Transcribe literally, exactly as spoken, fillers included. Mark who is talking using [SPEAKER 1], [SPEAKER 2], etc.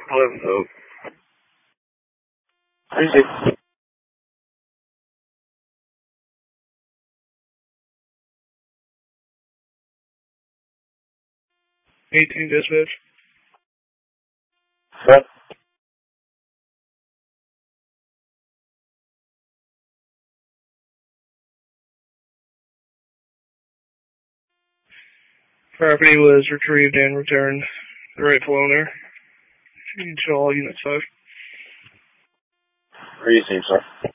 [SPEAKER 1] eleven Oak. Precinct. eighteen dispatch. What? Property was retrieved and returned to the rightful owner. Show all units five.
[SPEAKER 2] Precinct, sir.